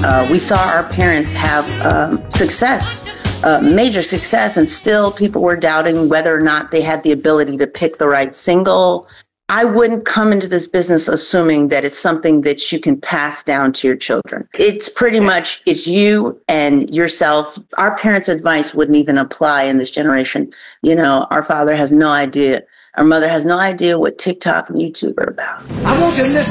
We saw our parents have success, major success, and still people were doubting whether or not they had the ability to pick the right single. I wouldn't come into this business assuming that it's something that you can pass down to your children. It's pretty much, it's you and yourself. Our parents' advice wouldn't even apply in this generation. You know, our father has no idea. Our mother has no idea what TikTok and YouTube are about. I want you to listen